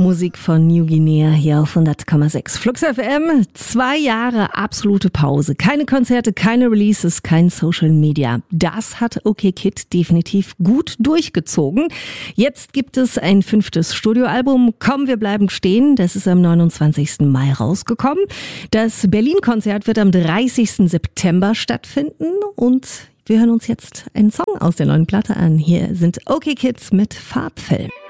Musik von New Guinea hier auf 100,6. Flux FM, 2 Jahre absolute Pause. Keine Konzerte, keine Releases, kein Social Media. Das hat OK Kid definitiv gut durchgezogen. Jetzt gibt es ein 5. Studioalbum. Komm, wir bleiben stehen. Das ist am 29. Mai rausgekommen. Das Berlin-Konzert wird am 30. September stattfinden und wir hören uns jetzt einen Song aus der neuen Platte an. Hier sind OK Kids mit Farbfilm.